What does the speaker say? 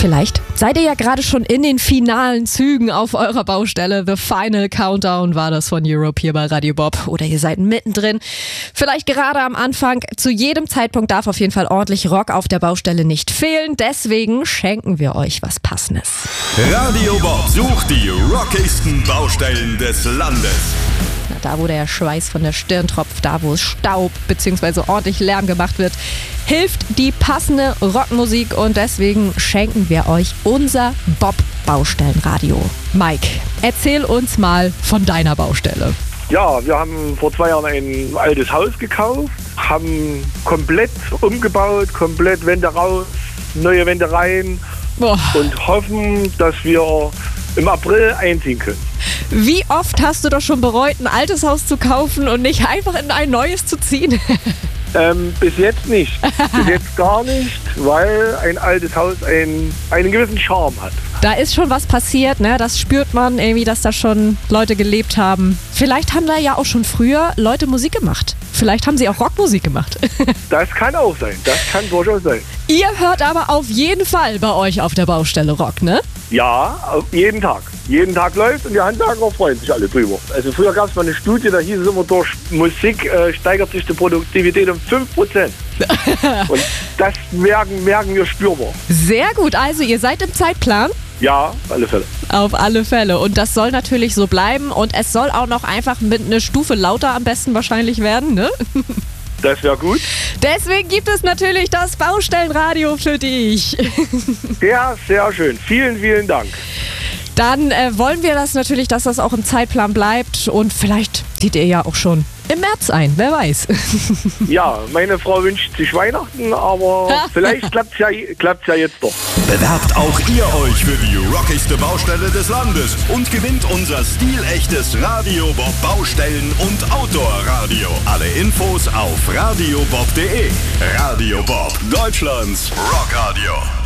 Vielleicht seid ihr ja gerade schon in den finalen Zügen auf eurer Baustelle. The Final Countdown war das von Europe hier bei Radio Bob. Oder ihr seid mittendrin, vielleicht gerade am Anfang. Zu jedem Zeitpunkt darf auf jeden Fall ordentlich Rock auf der Baustelle nicht fehlen. Deswegen schenken wir euch was Passendes. Radio Bob sucht die rockigsten Baustellen des Landes. Da, wo der Schweiß von der Stirn tropft, da, wo es Staub bzw. ordentlich Lärm gemacht wird, hilft die passende Rockmusik und deswegen schenken wir euch unser Bob-Baustellenradio. Mike, erzähl uns mal von deiner Baustelle. Ja, wir haben vor 2 Jahren ein altes Haus gekauft, haben komplett umgebaut, komplett Wände raus, neue Wände rein und hoffen, dass wir im April einziehen können. Wie oft hast du doch schon bereut, ein altes Haus zu kaufen und nicht einfach in ein neues zu ziehen? Bis jetzt nicht. Bis jetzt gar nicht, weil ein altes Haus einen gewissen Charme hat. Da ist schon was passiert, ne? Das spürt man irgendwie, dass da schon Leute gelebt haben. Vielleicht haben da ja auch schon früher Leute Musik gemacht. Vielleicht haben sie auch Rockmusik gemacht. Das kann auch sein. Das kann durchaus sein. Ihr hört aber auf jeden Fall bei euch auf der Baustelle Rock, ne? Ja, jeden Tag. Jeden Tag läuft und die Handwerker freuen sich alle drüber. Also früher gab es mal eine Studie, da hieß es immer, durch Musik steigert sich die Produktivität um 5%. Und das merken wir spürbar. Sehr gut, also ihr seid im Zeitplan? Ja, auf alle Fälle. Auf alle Fälle. Und das soll natürlich so bleiben und es soll auch noch einfach mit einer Stufe lauter am besten wahrscheinlich werden, ne? Das wäre gut. Deswegen gibt es natürlich das Baustellenradio für dich. Ja, sehr schön. Vielen, vielen Dank. Dann wollen wir das natürlich, dass das auch im Zeitplan bleibt und vielleicht zieht ihr ja auch schon im März ein, wer weiß. Ja, meine Frau wünscht sich Weihnachten, aber vielleicht klappt's ja jetzt doch. Bewerbt auch ihr euch für die rockigste Baustelle des Landes und gewinnt unser stilechtes Radio Bob Baustellen- und Outdoor-Radio. Alle Infos auf radiobob.de. Radio Bob, Deutschlands Rockradio.